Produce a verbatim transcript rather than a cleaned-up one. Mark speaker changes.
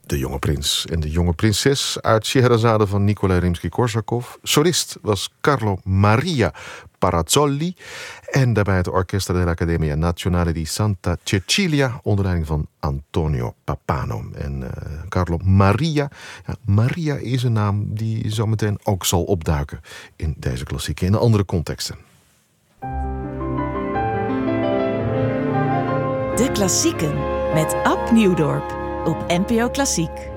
Speaker 1: De Jonge Prins en de Jonge Prinses uit Scheherazade van Nikolai Rimsky-Korsakov. Solist was Carlo Maria Parazzoli. En daarbij het Orchestra dell'Accademia Nazionale di Santa Cecilia onder leiding van Antonio Pappano. En uh, Carlo Maria. Ja, Maria is een naam die zo meteen ook zal opduiken in deze klassieken, in andere contexten.
Speaker 2: De Klassieken met Ab Nieuwdorp op N P O Klassiek.